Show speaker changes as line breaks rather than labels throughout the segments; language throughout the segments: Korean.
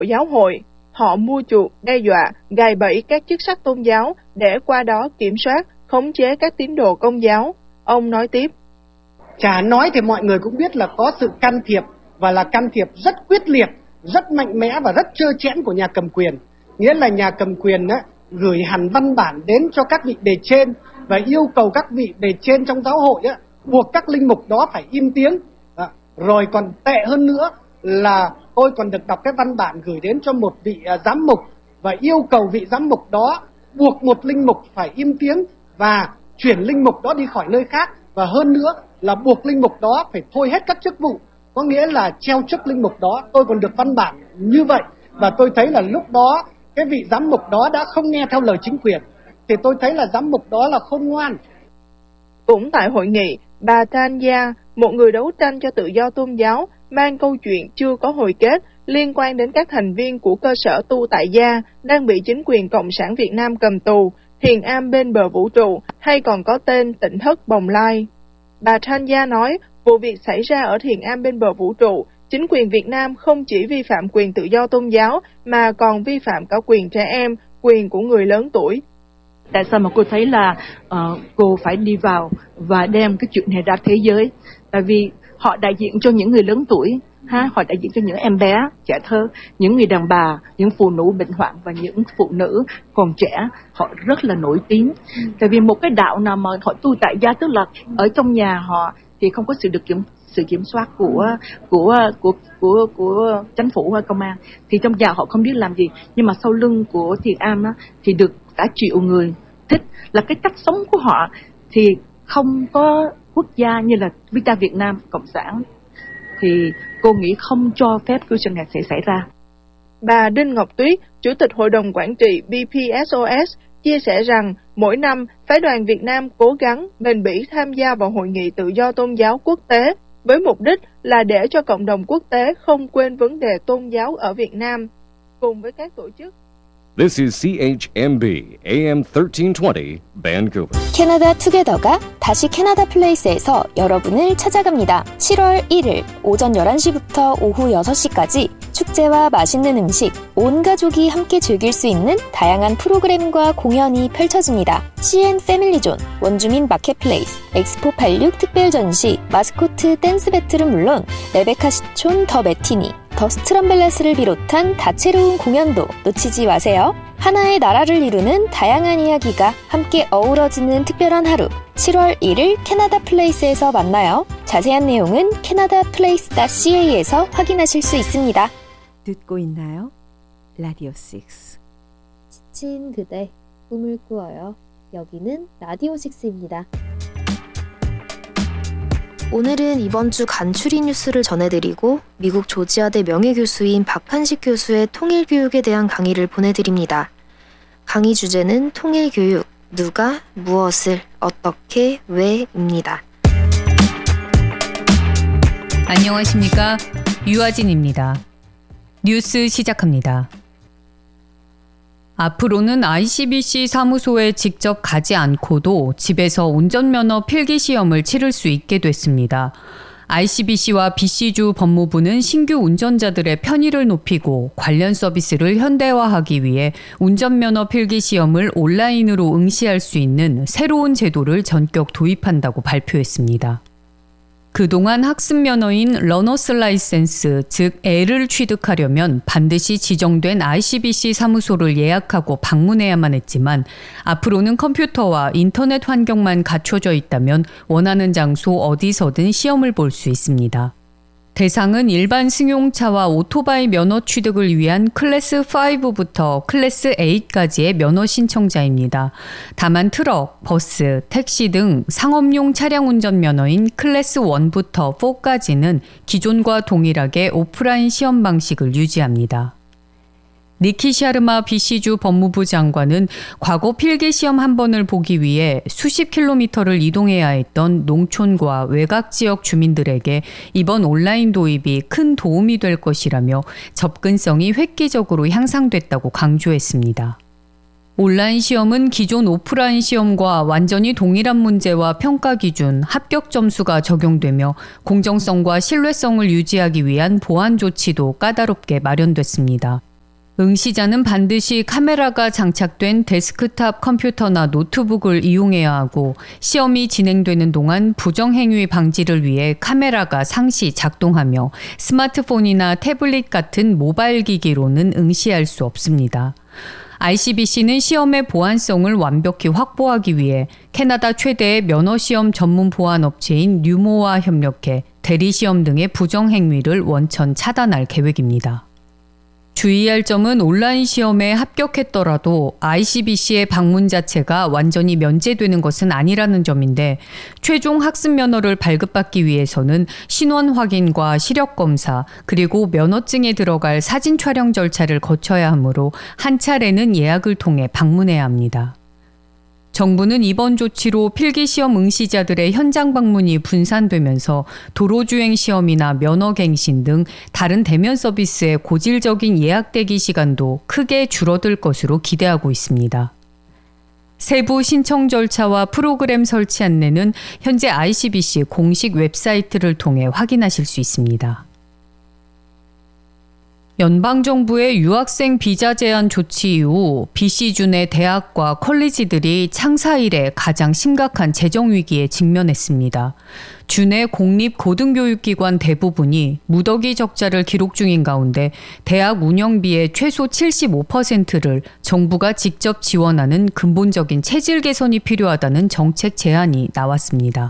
giáo hội. Họ mua chuộc, đe dọa, gài bẫy các chức sắc tôn giáo để qua đó kiểm soát, khống chế các tín đồ Công giáo. Ông nói tiếp.
Chả nói thì mọi người cũng biết là có sự can thiệp, và là can thiệp rất quyết liệt, rất mạnh mẽ và rất trơ trẽn của nhà cầm quyền. Nghĩa là nhà cầm quyền gửi hẳn văn bản đến cho các vị bề trên và yêu cầu các vị bề trên trong giáo hội buộc các linh mục đó phải im tiếng. Rồi còn tệ hơn nữa là tôi còn được đọc cái văn bản gửi đến cho một vị giám mục và yêu cầu vị giám mục đó buộc một linh mục phải im tiếng và chuyển linh mục đó đi khỏi nơi khác, và hơn nữa là buộc linh mục đó phải thôi hết các chức vụ, có nghĩa là treo chức linh mục đó. Tôi còn được văn bản như vậy, và tôi thấy là lúc đó cái vị giám mục đó đã không nghe theo lời chính quyền, thì tôi thấy là giám mục đó là khôn ngoan.
Cũng tại hội nghị, bà Tanya, một người đấu tranh cho tự do tôn giáo, mang câu chuyện chưa có hồi kết liên quan đến các thành viên của cơ sở tu tại gia đang bị chính quyền Cộng sản Việt Nam cầm tù, Thiền Am bên bờ vũ trụ, hay còn có tên Tỉnh Thất Bồng Lai. Bà Tanya nói, vụ việc xảy ra ở Thiền Am bên bờ vũ trụ, chính quyền Việt Nam không chỉ vi phạm quyền tự do tôn giáo mà còn vi phạm cả quyền trẻ em, quyền của người lớn tuổi.
Tại sao mà cô thấy là cô phải đi vào và đem cái chuyện này ra thế giới? Tại vì họ đại diện cho những người lớn tuổi, họ đại diện cho những em bé, trẻ thơ, những người đàn bà, những phụ nữ bệnh hoạn và những phụ nữ còn trẻ, họ rất là nổi tiếng. Tại vì một cái đạo nào mà họ tu tại gia, tức là ở trong nhà họ thì không có sự kiểm soát của chính phủ hay công an, thì trong nhà họ không biết làm gì. Nhưng mà sau lưng của Thiền Am thì được cả triệu người thích, là cái cách sống của họ thì không có quốc gia như là Việt Nam Cộng sản, thì cô nghĩ không cho phép cái chuyện này sẽ xảy ra.
Bà Đinh Ngọc Tuyết, Chủ tịch Hội đồng Quản trị BPSOS, chia sẻ rằng mỗi năm phái đoàn Việt Nam cố gắng bền bỉ tham gia vào Hội nghị Tự do Tôn giáo Quốc tế với mục đích là để cho cộng đồng quốc tế không quên vấn đề tôn giáo ở Việt Nam. Cùng với các tổ chức.
This is CHMB AM 1320 Vancouver.
캐나다 투게더가 다시 캐나다 플레이스에서 여러분을 찾아갑니다. 7월 1일 오전 11시부터 오후 6시까지 축제와 맛있는 음식, 온 가족이 함께 즐길 수 있는 다양한 프로그램과 공연이 펼쳐집니다. CN 패밀리존, 원주민 마켓플레이스, 엑스포 86 특별 전시, 마스코트 댄스 배틀은 물론 레베카 시촌 더 매티니, 더 스트럼벨라스를 비롯한 다채로운 공연도 놓치지 마세요. 하나의 나라를 이루는 다양한 이야기가 함께 어우러지는 특별한 하루. 7월 1일 캐나다 플레이스에서 만나요. 자세한 내용은 canadaplace.ca에서 확인하실 수 있습니다.
듣고 있나요? 라디오 6.
지친 그대, 꿈을 꾸어요. 여기는 라디오 6입니다. 오늘은 이번 주 간추리 뉴스를 전해드리고 미국 조지아대 명예교수인 박한식 교수의 통일교육에 대한 강의를 보내드립니다. 강의 주제는 통일교육, 누가, 무엇을, 어떻게, 왜입니다.
안녕하십니까? 유아진입니다. 뉴스 시작합니다. 앞으로는 ICBC 사무소에 직접 가지 않고도 집에서 운전면허 필기시험을 치를 수 있게 됐습니다. ICBC와 BC주 법무부는 신규 운전자들의 편의를 높이고 관련 서비스를 현대화하기 위해 운전면허 필기시험을 온라인으로 응시할 수 있는 새로운 제도를 전격 도입한다고 발표했습니다. 그동안 학습면허인 러너스 라이센스, 즉 L을 취득하려면 반드시 지정된 ICBC 사무소를 예약하고 방문해야만 했지만 앞으로는 컴퓨터와 인터넷 환경만 갖춰져 있다면 원하는 장소 어디서든 시험을 볼 수 있습니다. 대상은 일반 승용차와 오토바이 면허 취득을 위한 클래스 5부터 클래스 8까지의 면허 신청자입니다. 다만 트럭, 버스, 택시 등 상업용 차량 운전 면허인 클래스 1부터 4까지는 기존과 동일하게 오프라인 시험 방식을 유지합니다. 니키 샤르마 BC주 법무부 장관은 과거 필기시험 한 번을 보기 위해 수십 킬로미터를 이동해야 했던 농촌과 외곽 지역 주민들에게 이번 온라인 도입이 큰 도움이 될 것이라며 접근성이 획기적으로 향상됐다고 강조했습니다. 온라인 시험은 기존 오프라인 시험과 완전히 동일한 문제와 평가 기준, 합격 점수가 적용되며 공정성과 신뢰성을 유지하기 위한 보안 조치도 까다롭게 마련됐습니다. 응시자는 반드시 카메라가 장착된 데스크탑 컴퓨터나 노트북을 이용해야 하고 시험이 진행되는 동안 부정행위 방지를 위해 카메라가 상시 작동하며 스마트폰이나 태블릿 같은 모바일 기기로는 응시할 수 없습니다. ICBC는 시험의 보안성을 완벽히 확보하기 위해 캐나다 최대의 면허시험 전문 보안업체인 뉴모와 협력해 대리시험 등의 부정행위를 원천 차단할 계획입니다. 주의할 점은 온라인 시험에 합격했더라도 ICBC의 방문 자체가 완전히 면제되는 것은 아니라는 점인데 최종 학습 면허를 발급받기 위해서는 신원 확인과 시력 검사 그리고 면허증에 들어갈 사진 촬영 절차를 거쳐야 하므로 한 차례는 예약을 통해 방문해야 합니다. 정부는 이번 조치로 필기시험 응시자들의 현장 방문이 분산되면서 도로주행 시험이나 면허갱신 등 다른 대면 서비스의 고질적인 예약 대기 시간도 크게 줄어들 것으로 기대하고 있습니다. 세부 신청 절차와 프로그램 설치 안내는 현재 ICBC 공식 웹사이트를 통해 확인하실 수 있습니다. 연방정부의 유학생 비자 제한 조치 이후 BC주 내 대학과 컬리지들이 창사 이래 가장 심각한 재정 위기에 직면했습니다. 주내 공립 고등교육기관 대부분이 무더기 적자를 기록 중인 가운데 대학 운영비의 최소 75%를 정부가 직접 지원하는 근본적인 체질 개선이 필요하다는 정책 제안이 나왔습니다.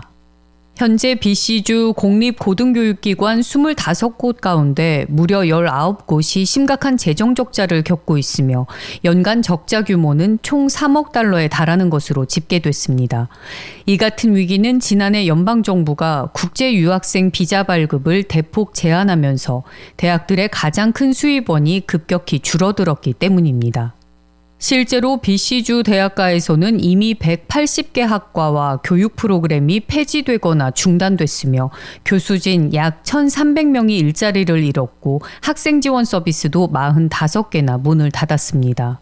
현재 BC주 공립고등교육기관 25곳 가운데 무려 19곳이 심각한 재정 적자를 겪고 있으며 연간 적자 규모는 총 3억 달러에 달하는 것으로 집계됐습니다. 이 같은 위기는 지난해 연방정부가 국제 유학생 비자 발급을 대폭 제한하면서 대학들의 가장 큰 수입원이 급격히 줄어들었기 때문입니다. 실제로 BC주 대학가에서는 이미 180개 학과와 교육 프로그램이 폐지되거나 중단됐으며 교수진 약 1,300명이 일자리를 잃었고 학생 지원 서비스도 45개나 문을 닫았습니다.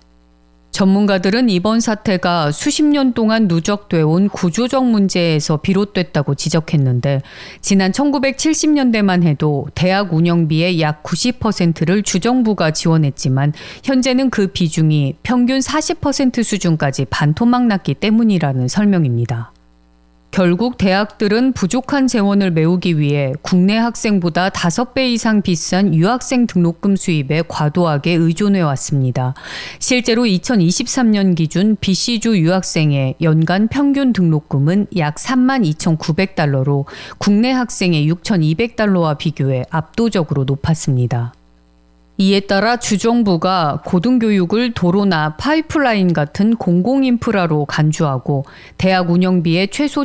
전문가들은 이번 사태가 수십 년 동안 누적돼 온 구조적 문제에서 비롯됐다고 지적했는데 지난 1970년대만 해도 대학 운영비의 약 90%를 주정부가 지원했지만 현재는 그 비중이 평균 40% 수준까지 반토막 났기 때문이라는 설명입니다. 결국 대학들은 부족한 재원을 메우기 위해 국내 학생보다 5배 이상 비싼 유학생 등록금 수입에 과도하게 의존해 왔습니다. 실제로 2023년 기준 BC주 유학생의 연간 평균 등록금은 약 32,900달러로 국내 학생의 6,200달러와 비교해 압도적으로 높았습니다. 이에 따라 주정부가 고등교육을 도로나 파이프라인 같은 공공인프라로 간주하고 대학 운영비의 최소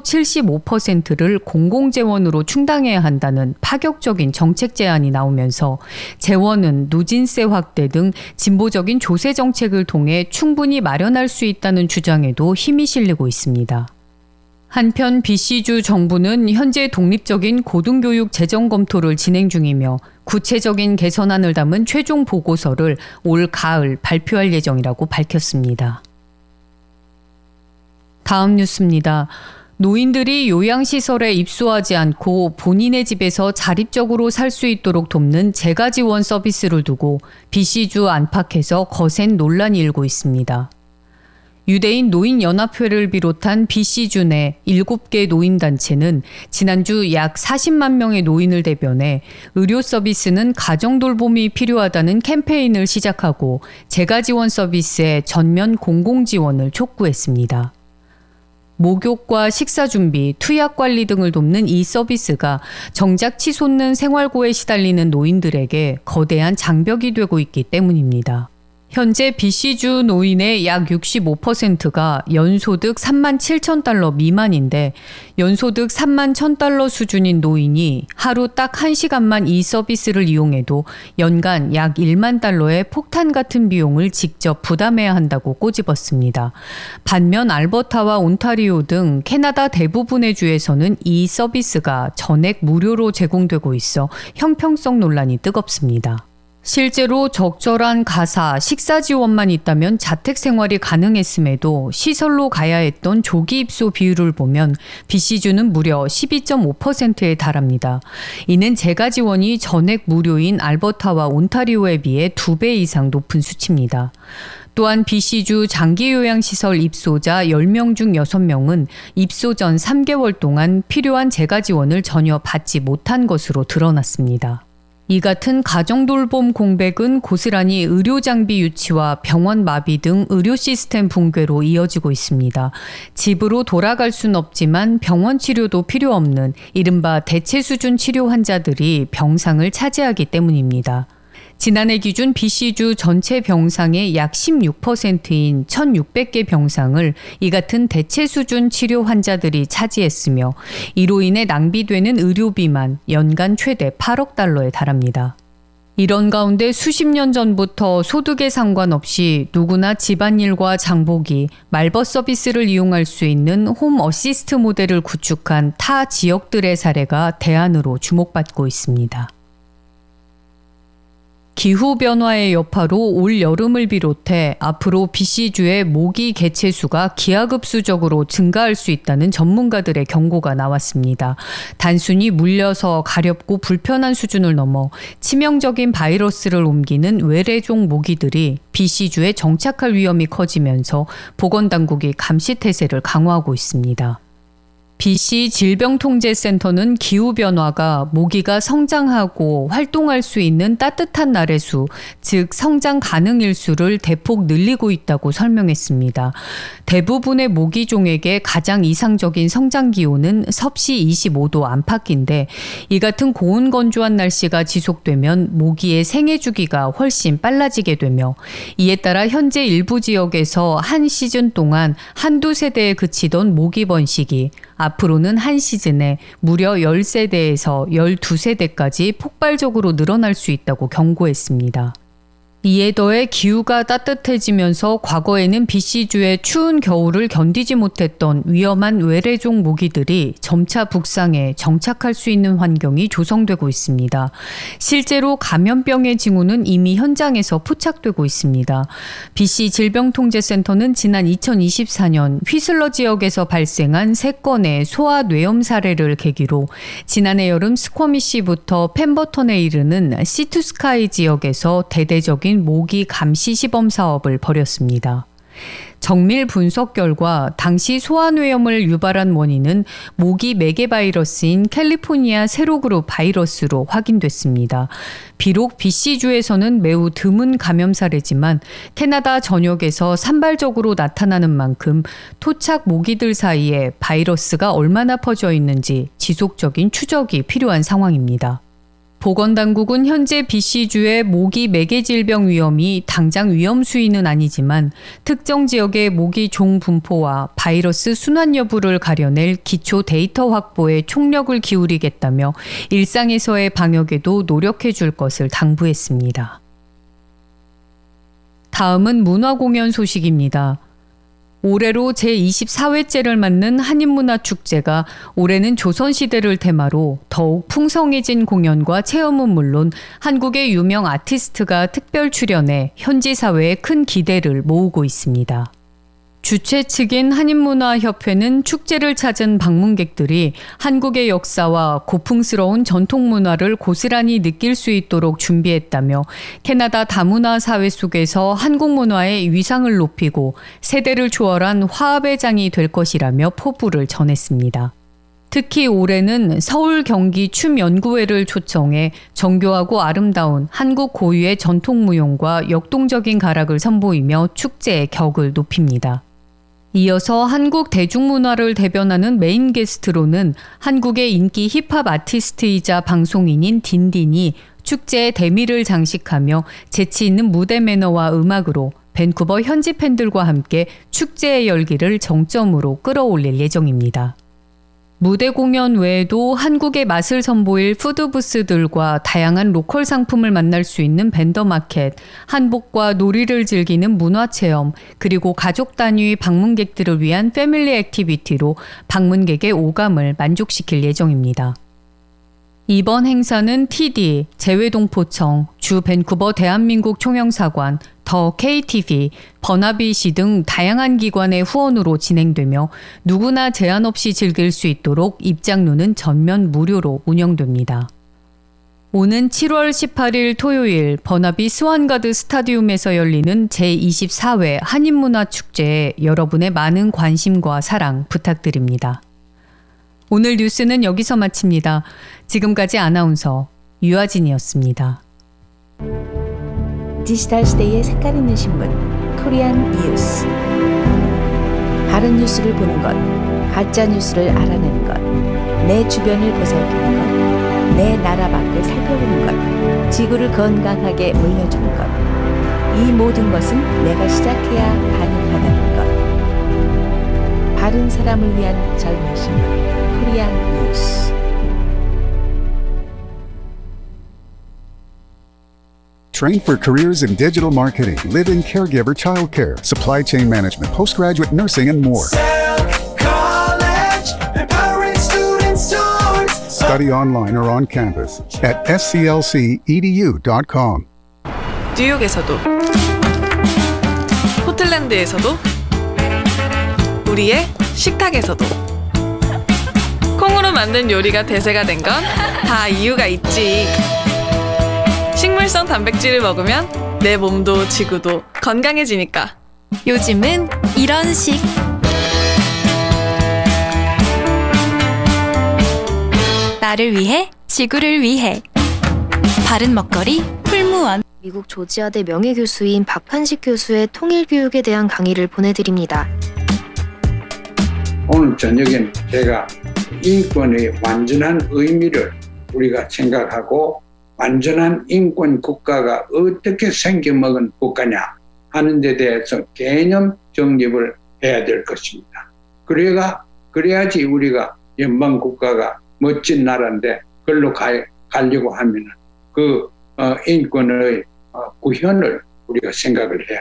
75%를 공공재원으로 충당해야 한다는 파격적인 정책 제안이 나오면서 재원은 누진세 확대 등 진보적인 조세 정책을 통해 충분히 마련할 수 있다는 주장에도 힘이 실리고 있습니다. 한편 BC주 정부는 현재 독립적인 고등교육 재정 검토를 진행 중이며 구체적인 개선안을 담은 최종 보고서를 올 가을 발표할 예정이라고 밝혔습니다. 다음 뉴스입니다. 노인들이 요양시설에 입소하지 않고 본인의 집에서 자립적으로 살 수 있도록 돕는 재가 지원 서비스를 두고 BC주 안팎에서 거센 논란이 일고 있습니다. 유대인 노인연합회를 비롯한 BC주 내 7개 노인단체는 지난주 약 40만 명의 노인을 대변해 의료 서비스는 가정 돌봄이 필요하다는 캠페인을 시작하고 재가 지원 서비스의 전면 공공 지원을 촉구했습니다. 목욕과 식사 준비, 투약 관리 등을 돕는 이 서비스가 정작 치솟는 생활고에 시달리는 노인들에게 거대한 장벽이 되고 있기 때문입니다. 현재 BC주 노인의 약 65%가 연소득 3만 7천 달러 미만인데 연소득 3만 1천 달러 수준인 노인이 하루 딱 1시간만 이 서비스를 이용해도 연간 약 1만 달러의 폭탄 같은 비용을 직접 부담해야 한다고 꼬집었습니다. 반면 알버타와 온타리오 등 캐나다 대부분의 주에서는 이 서비스가 전액 무료로 제공되고 있어 형평성 논란이 뜨겁습니다. 실제로 적절한 가사, 식사 지원만 있다면 자택 생활이 가능했음에도 시설로 가야 했던 조기 입소 비율을 보면 BC주는 무려 12.5%에 달합니다. 이는 재가 지원이 전액 무료인 알버타와 온타리오에 비해 2배 이상 높은 수치입니다. 또한 BC주 장기요양시설 입소자 10명 중 6명은 입소 전 3개월 동안 필요한 재가 지원을 전혀 받지 못한 것으로 드러났습니다. 이 같은 가정돌봄 공백은 고스란히 의료장비 유치와 병원 마비 등 의료 시스템 붕괴로 이어지고 있습니다. 집으로 돌아갈 순 없지만 병원 치료도 필요 없는 이른바 대체 수준 치료 환자들이 병상을 차지하기 때문입니다. 지난해 기준 BC주 전체 병상의 약 16%인 1,600개 병상을 이 같은 대체 수준 치료 환자들이 차지했으며 이로 인해 낭비되는 의료비만 연간 최대 8억 달러에 달합니다. 이런 가운데 수십 년 전부터 소득에 상관없이 누구나 집안일과 장보기, 말벗 서비스를 이용할 수 있는 홈 어시스트 모델을 구축한 타 지역들의 사례가 대안으로 주목받고 있습니다. 기후변화의 여파로 올 여름을 비롯해 앞으로 BC주의 모기 개체 수가 기하급수적으로 증가할 수 있다는 전문가들의 경고가 나왔습니다. 단순히 물려서 가렵고 불편한 수준을 넘어 치명적인 바이러스를 옮기는 외래종 모기들이 BC주에 정착할 위험이 커지면서 보건당국이 감시태세를 강화하고 있습니다. BC 질병통제센터는 기후변화가 모기가 성장하고 활동할 수 있는 따뜻한 날의 수, 즉 성장 가능 일수를 대폭 늘리고 있다고 설명했습니다. 대부분의 모기종에게 가장 이상적인 성장 기온은 섭씨 25도 안팎인데 이 같은 고온 건조한 날씨가 지속되면 모기의 생애 주기가 훨씬 빨라지게 되며 이에 따라 현재 일부 지역에서 한 시즌 동안 한두 세대에 그치던 모기 번식이 앞으로는 한 시즌에 무려 10세대에서 12세대까지 폭발적으로 늘어날 수 있다고 경고했습니다. 이에 더해 기후가 따뜻해지면서 과거에는 BC주의 추운 겨울을 견디지 못했던 위험한 외래종 모기들이 점차 북상해 정착할 수 있는 환경이 조성되고 있습니다. 실제로 감염병의 징후는 이미 현장에서 포착되고 있습니다. BC 질병통제센터는 지난 2024년 휘슬러 지역에서 발생한 3건의 소아 뇌염 사례를 계기로 지난해 여름 스쿼미시부터 펜버턴에 이르는 시투스카이 지역에서 대대적인 모기 감시 시범 사업을 벌였습니다. 정밀 분석 결과 당시 소아뇌염을 유발한 원인은 모기 매개 바이러스인 캘리포니아 세로그룹 바이러스로 확인됐습니다. 비록 BC주에서는 매우 드문 감염 사례지만 캐나다 전역에서 산발적으로 나타나는 만큼 토착 모기들 사이에 바이러스가 얼마나 퍼져 있는지 지속적인 추적이 필요한 상황입니다. 보건당국은 현재 BC주의 모기 매개 질병 위험이 당장 위험 수위는 아니지만 특정 지역의 모기 종 분포와 바이러스 순환 여부를 가려낼 기초 데이터 확보에 총력을 기울이겠다며 일상에서의 방역에도 노력해 줄 것을 당부했습니다. 다음은 문화공연 소식입니다. 올해로 제24회째를 맞는 한인문화축제가 올해는 조선시대를 테마로 더욱 풍성해진 공연과 체험은 물론 한국의 유명 아티스트가 특별 출연해 현지 사회에 큰 기대를 모으고 있습니다. 주최 측인 한인문화협회는 축제를 찾은 방문객들이 한국의 역사와 고풍스러운 전통 문화를 고스란히 느낄 수 있도록 준비했다며 캐나다 다문화 사회 속에서 한국 문화의 위상을 높이고 세대를 초월한 화합의 장이 될 것이라며 포부를 전했습니다. 특히 올해는 서울 경기 춤연구회를 초청해 정교하고 아름다운 한국 고유의 전통무용과 역동적인 가락을 선보이며 축제의 격을 높입니다. 이어서 한국 대중문화를 대변하는 메인 게스트로는 한국의 인기 힙합 아티스트이자 방송인인 딘딘이 축제의 대미를 장식하며 재치 있는 무대 매너와 음악으로 밴쿠버 현지 팬들과 함께 축제의 열기를 정점으로 끌어올릴 예정입니다. 무대 공연 외에도 한국의 맛을 선보일 푸드부스들과 다양한 로컬 상품을 만날 수 있는 벤더마켓, 한복과 놀이를 즐기는 문화체험, 그리고 가족 단위 방문객들을 위한 패밀리 액티비티로 방문객의 오감을 만족시킬 예정입니다. 이번 행사는 TD, 재외동포청, 주 밴쿠버 대한민국 총영사관, 더 KTV, 버나비시 등 다양한 기관의 후원으로 진행되며 누구나 제한 없이 즐길 수 있도록 입장료는 전면 무료로 운영됩니다. 오는 7월 18일 토요일 버나비 스완가드 스타디움에서 열리는 제24회 한인문화축제에 여러분의 많은 관심과 사랑 부탁드립니다. 오늘 뉴스는 여기서 마칩니다. 지금까지 아나운서 유아진이었습니다.
디지털 시대의 색깔 있는 신문 코리안 뉴스. 바른 뉴스를 보는 것, 가짜 뉴스를 알아내는 것, 내 주변을 보살피는 것, 내 나라 밖을 살펴보는 것, 지구를 건강하게 물려주는 것. 이 모든 것은 내가 시작해야 가능하다는 것. 바른 사람을 위한 젊은 신문 코리안 뉴스.
Train for careers in digital marketing, live-in caregiver childcare, supply chain management, postgraduate nursing, and more.
College, empowering students towards.
Study online or on campus at sclcedu.com.
뉴욕에서도, 포틀랜드에서도, 우리의 식탁에서도. 콩으로 만든 요리가 대세가 된 건 다 이유가 있지. 식물성 단백질을 먹으면 내 몸도 지구도 건강해지니까.
요즘은 이런 식. 나를 위해, 지구를 위해. 바른 먹거리 풀무원.
미국 조지아대 명예교수인 박한식 교수의 통일교육에 대한 강의를 보내드립니다.
오늘 저녁엔 제가 인권의 완전한 의미를 우리가 생각하고 완전한 인권 국가가 어떻게 생겨먹은 국가냐 하는 데 대해서 개념 정립을 해야 될 것입니다. 그래야지 우리가 연방 국가가 멋진 나라인데 그걸로 가려고 하면 그 인권의 구현을 우리가 생각을 해야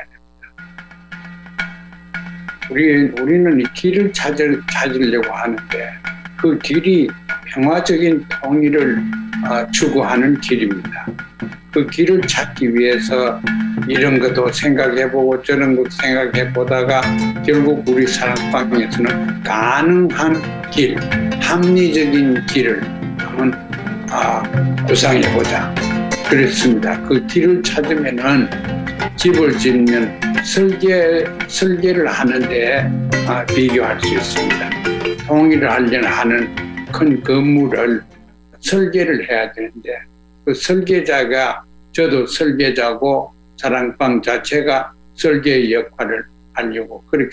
됩니다. 우리는 이 길을 찾으려고 하는데 그 길이 평화적인 통일을 추구하는 길입니다. 그 길을 찾기 위해서 이런 것도 생각해보고 저런 것도 생각해보다가 결국 우리 사랑방에서는 가능한 길, 합리적인 길을 한번 구상해보자. 그랬습니다. 그 길을 찾으면은 집을 짓면 설계를 하는데 비교할 수 있습니다. 통일을 하려는 하는 큰 건물을 설계를 해야 되는데 그 설계자가 저도 설계자고 사랑방 자체가 설계의 역할을 하려고 그렇게